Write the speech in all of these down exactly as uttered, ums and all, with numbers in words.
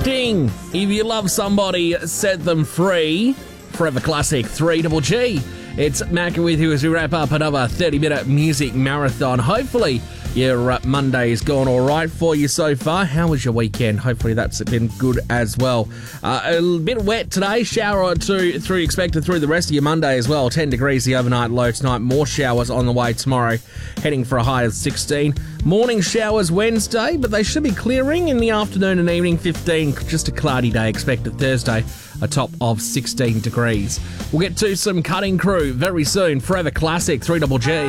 Sting, if you love somebody, set them free. Forever Classic, three Double G. It's Macca with you as we wrap up another thirty-minute music marathon. Hopefully your uh, Monday's gone all right for you so far. How was your weekend? Hopefully that's been good as well. Uh, a bit wet today, shower or two through expected through the rest of your Monday as well. ten degrees the overnight low tonight. More showers on the way tomorrow, heading for a high of sixteen. Morning showers Wednesday, but they should be clearing in the afternoon and evening. fifteen, just a cloudy day expected Thursday, a top of sixteen degrees. We'll get to some Cutting Crew very soon. Forever Classic, three Double G.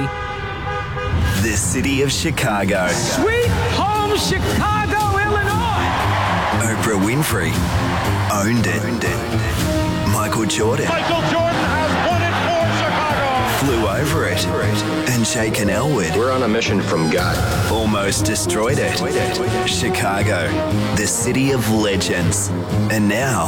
The city of Chicago. Sweet home Chicago, Illinois. Oprah Winfrey owned it. Owned it. Michael Jordan. Michael Jordan has won it for Chicago. Flew over it. And Shaken Elwood. We're on a mission from God. Almost destroyed it. Chicago, the city of legends. And now,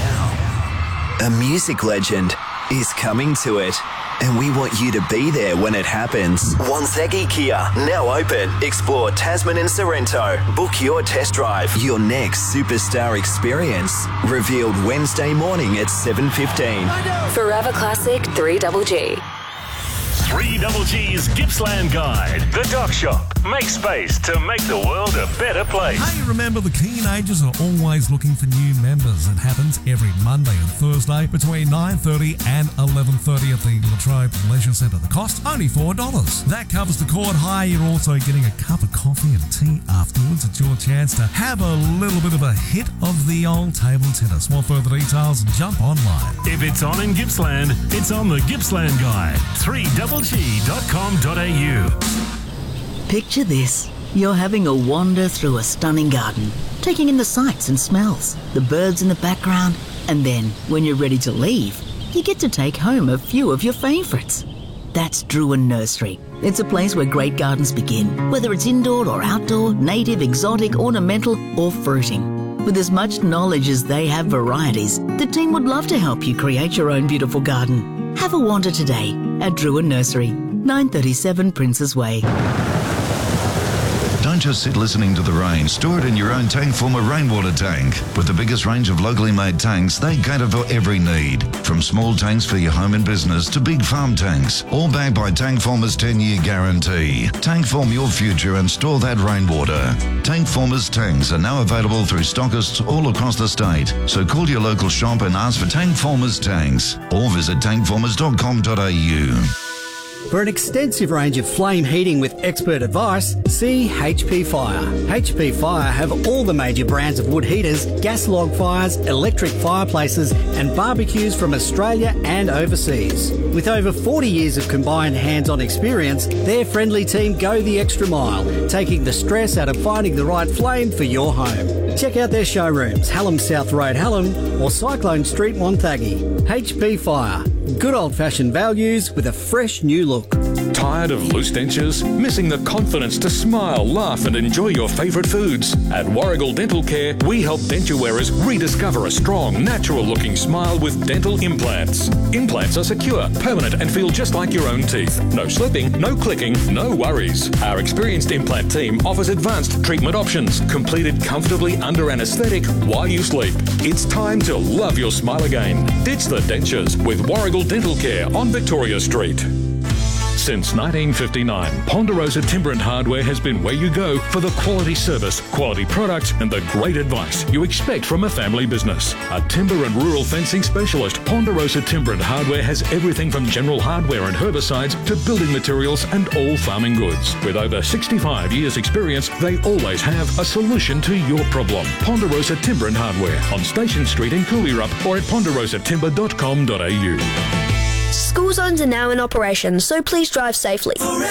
a music legend is coming to it. And we want you to be there when it happens. Wonthaggi Kia, now open. Explore Tasman and Sorrento. Book your test drive. Your next superstar experience. Revealed Wednesday morning at seven fifteen. Forever Classic, three Double G. three Double G's Gippsland Guide. The Dock Shop. Make space to make the world a better place. Hey, remember the Keen Agers are always looking for new members. It happens every Monday and Thursday between nine thirty and eleven thirty at the Latrobe Leisure Centre. The cost, only four dollars. That covers the court hire. You're also getting a cup of coffee and tea afterwards. It's your chance to have a little bit of a hit of the old table tennis. Want further details? Jump online. If it's on in Gippsland, it's on the Gippsland Guide. three double g dot com dot a u. Picture this. You're having a wander through a stunning garden, taking in the sights and smells, the birds in the background, and then, when you're ready to leave, you get to take home a few of your favourites. That's Druin Nursery. It's a place where great gardens begin, whether it's indoor or outdoor, native, exotic, ornamental, or fruiting. With as much knowledge as they have varieties, the team would love to help you create your own beautiful garden. Have a wander today at Druin Nursery, nine thirty-seven Princes Way. Don't just sit listening to the rain. Store it in your own tank former rainwater tank. With the biggest range of locally made tanks, they cater for every need. From small tanks for your home and business to big farm tanks. All backed by Tankformer's ten-year guarantee. Tankform your future and store that rainwater. Tankformer's tanks are now available through stockists all across the state. So call your local shop and ask for Tankformer's tanks. Or visit tankformers dot com dot a u. For an extensive range of flame heating with expert advice, see H P Fire. H P Fire have all the major brands of wood heaters, gas log fires, electric fireplaces and barbecues from Australia and overseas. With over forty years of combined hands-on experience, their friendly team go the extra mile, taking the stress out of finding the right flame for your home. Check out their showrooms, Hallam South Road, Hallam or Cyclone Street, Wonthaggi. H P Fire. Good old-fashioned values with a fresh new look. Tired of loose dentures? Missing the confidence to smile, laugh and enjoy your favourite foods? At Warrigal Dental Care, we help denture wearers rediscover a strong, natural-looking smile with dental implants. Implants are secure, permanent and feel just like your own teeth. No slipping, no clicking, no worries. Our experienced implant team offers advanced treatment options, completed comfortably under anaesthetic while you sleep. It's time to love your smile again. Ditch the dentures with Warrigal Dental Care on Victoria Street. Since nineteen fifty-nine, Ponderosa Timber and Hardware has been where you go for the quality service, quality product and the great advice you expect from a family business. A timber and rural fencing specialist, Ponderosa Timber and Hardware has everything from general hardware and herbicides to building materials and all farming goods. With over sixty-five years experience, they always have a solution to your problem. Ponderosa Timber and Hardware on Station Street in Cooleyrup or at ponderosa timber dot com dot a u. School zones are now in operation, so please drive safely.